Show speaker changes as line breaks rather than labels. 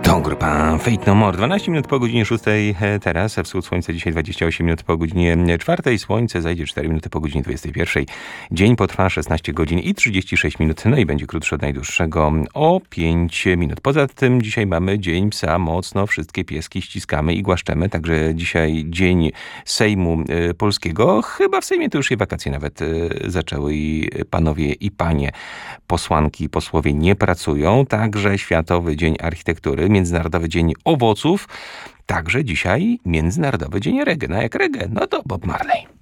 To grupa Fate No More. 12 minut po godzinie 6 teraz. Wschód słońca dzisiaj 28 minut po godzinie 4. Słońce zajdzie 4 minuty po godzinie 21. Dzień potrwa 16 godzin i 36 minut. No i będzie krótszy od najdłuższego o 5 minut. Poza tym dzisiaj mamy Dzień Psa. Mocno wszystkie pieski ściskamy i głaszczemy. Także dzisiaj dzień Sejmu Polskiego. Chyba w Sejmie to już się wakacje nawet zaczęły i panowie i panie posłanki i posłowie nie pracują. Także Światowy Dzień Architektury, Międzynarodowy Dzień Owoców, także dzisiaj Międzynarodowy Dzień Reggae. No jak reggae? No to Bob Marley.